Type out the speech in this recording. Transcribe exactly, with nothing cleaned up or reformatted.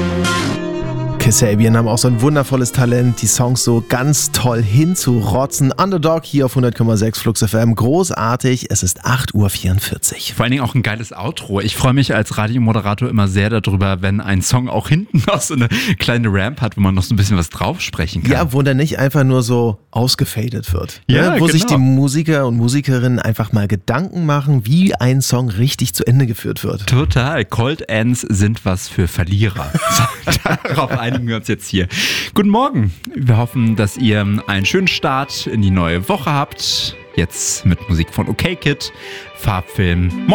Kasabian haben auch so ein wundervolles Talent, die Songs so ganz toll hinzurotzen. Underdog hier auf hundert Komma sechs Flux F M. Großartig. Es ist acht Uhr vierundvierzig. Vor allen Dingen auch ein geiles Outro. Ich freue mich als Radiomoderator immer sehr darüber, wenn ein Song auch hinten noch so eine kleine Ramp hat, wo man noch so ein bisschen was drauf sprechen kann. Ja, wo der nicht einfach nur so ausgefadet wird. Ja, ne? Wo genau. sich die Musiker und Musikerinnen einfach mal Gedanken machen, wie ein Song richtig zu Ende geführt wird. Total. Cold Ends sind was für Verlierer. Darauf einigen wir uns jetzt hier. Guten Morgen. Wir hoffen, dass ihr einen schönen Start in die neue Woche habt. Jetzt mit Musik von OK Kid, Farbfilm.